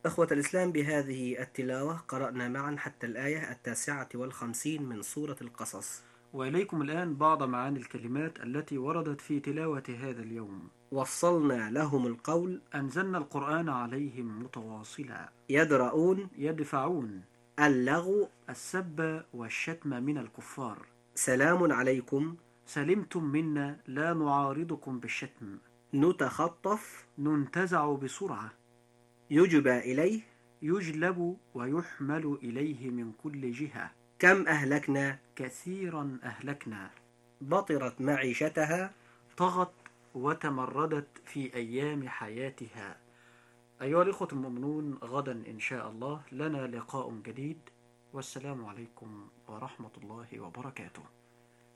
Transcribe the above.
إخوة الإسلام، بهذه التلاوة قرأنا معا حتى الآية 59 من سورة القصص. وإليكم الآن بعض معاني الكلمات التي وردت في تلاوة هذا اليوم. وصلنا لهم القول، أنزلنا القرآن عليهم متواصلا، يدرؤون، يدفعون اللغو، السب والشتم من الكفار. سلام عليكم، سلمتم منا لا نعارضكم بالشتم، نتخطف، ننتزع بسرعة، يجبى إليه، يجلب ويحمل إليه من كل جهة. كم أهلكنا، كثيرا أهلكنا. بطرت معيشتها، طغت وتمردت في أيام حياتها. أيها الإخوة المؤمنون، غدا إن شاء الله لنا لقاء جديد، والسلام عليكم ورحمة الله وبركاته.